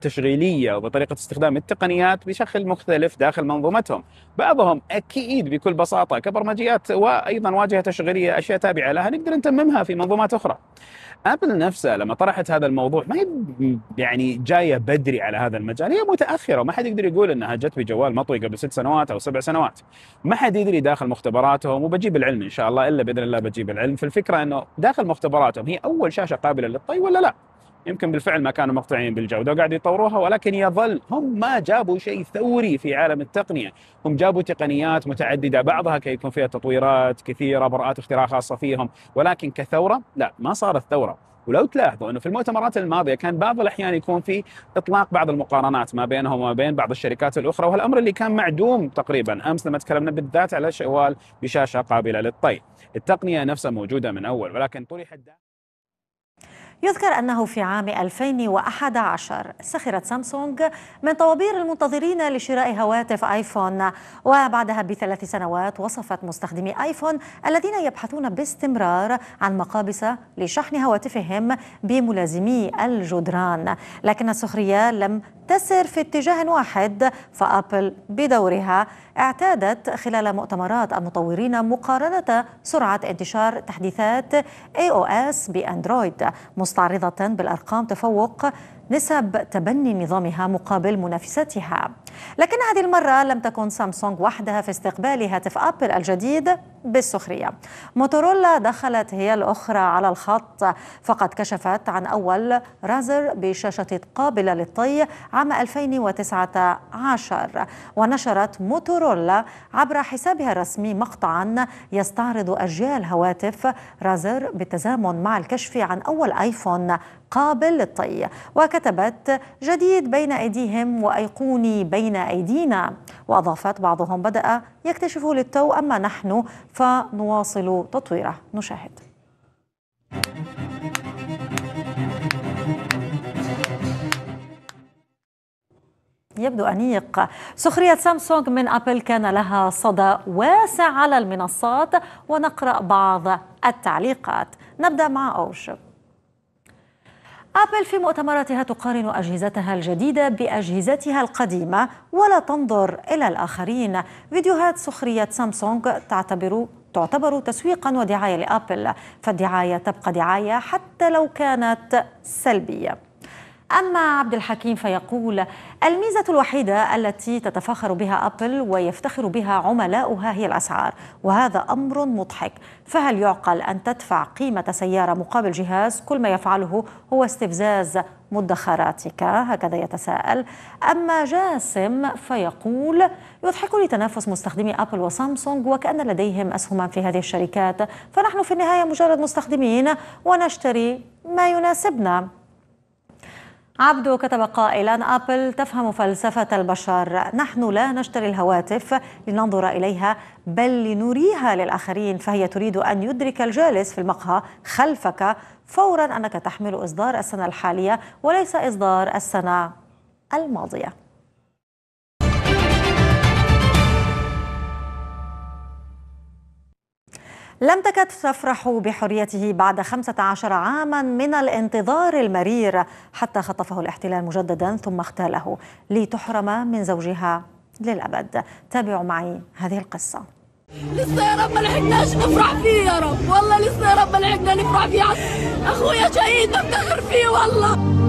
تشغيلية وبطريقة استخدام التقنيات بشكل مختلف داخل منظومتهم. بعضهم أكيد بكل بساطة كبرمجيات وأيضا واجهة تشغيلية أشياء تابعة لها نقدر نتممها في منظومات أخرى. ابل نفسها لما طرحت هذا الموضوع ما هي يعني جايه بدري على هذا المجال، هي متاخره، وما حد يقدر يقول انها جت بجوال مطوي قبل 6 سنوات او 7 سنوات. ما حد يدري داخل مختبراتهم، وبجيب العلم ان شاء الله، الا باذن الله بجيب العلم في الفكره انه داخل مختبراتهم هي اول شاشه قابله للطي ولا لا. يمكن بالفعل ما كانوا مقتنعين بالجوده وقاعدوا يطوروها، ولكن يظل هم ما جابوا شيء ثوري في عالم التقنيه. هم جابوا تقنيات متعدده، بعضها كي يكون فيها تطويرات كثيره، براءات اختراع خاصه فيهم، ولكن كثوره لا، ما صارت ثوره. ولو تلاحظوا انه في المؤتمرات الماضيه كان بعض الاحيان يكون في اطلاق بعض المقارنات ما بينهم وما بين بعض الشركات الاخرى، وهالامر اللي كان معدوم تقريبا امس لما تكلمنا بالذات على شوال بشاشه قابله للطي. التقنيه نفسها موجوده من اول، ولكن طرحت. يذكر أنه في عام 2011 سخرت سامسونج من طوابير المنتظرين لشراء هواتف آيفون، وبعدها ب3 سنوات وصفت مستخدمي آيفون الذين يبحثون باستمرار عن مقابس لشحن هواتفهم بملازمي الجدران. لكن السخرية لم تسر في اتجاه واحد، فآبل بدورها اعتادت خلال مؤتمرات المطورين مقارنة سرعة انتشار تحديثات iOS بأندرويد، مستعرضة بالأرقام تفوق نسب تبني نظامها مقابل منافستها. لكن هذه المرة لم تكن سامسونج وحدها في استقبال هاتف آبل الجديد بالسخرية. موتورولا دخلت هي الأخرى على الخط، فقد كشفت عن أول رازر بشاشة قابلة للطي عام 2019، ونشرت موتورولا عبر حسابها الرسمي مقطعا يستعرض أجيال هواتف رازر بالتزامن مع الكشف عن أول آيفون قابل للطي، وكتبت: جديد بين أيديهم وأيقوني بين أيدينا. وأضافت: بعضهم بدأ يكتشف للتو، أما نحن فنواصل تطويره. نشاهد. يبدو أنيق. سخرية سامسونج من آبل كان لها صدى واسع على المنصات، ونقرأ بعض التعليقات. نبدأ مع أوش. آبل في مؤتمراتها تقارن أجهزتها الجديدة بأجهزتها القديمة ولا تنظر إلى الآخرين. فيديوهات سخرية سامسونج تعتبر تسويقا ودعاية لآبل، فالدعاية تبقى دعاية حتى لو كانت سلبية. أما عبد الحكيم فيقول: الميزة الوحيدة التي تتفاخر بها آبل ويفتخر بها عملاؤها هي الأسعار، وهذا أمر مضحك. فهل يعقل أن تدفع قيمة سيارة مقابل جهاز كل ما يفعله هو استفزاز مدخراتك؟ هكذا يتساءل. أما جاسم فيقول: يضحكني تنافس مستخدمي آبل وسامسونج وكأن لديهم أسهما في هذه الشركات، فنحن في النهاية مجرد مستخدمين ونشتري ما يناسبنا. عبدو كتب قائلا: آبل تفهم فلسفة البشر، نحن لا نشتري الهواتف لننظر إليها بل لنريها للآخرين، فهي تريد أن يدرك الجالس في المقهى خلفك فورا أنك تحمل إصدار السنة الحالية وليس إصدار السنة الماضية. لم تكد تفرح بحريته بعد 15 عاما من الانتظار المرير، حتى خطفه الاحتلال مجددا ثم اغتاله لتحرم من زوجها للأبد. تابعوا معي هذه القصة. لسه يا رب ما لحقناش نفرح فيه يا رب، والله لسه يا رب ما لحقنا نفرح فيه. أخويا شهيد نفتخر فيه والله.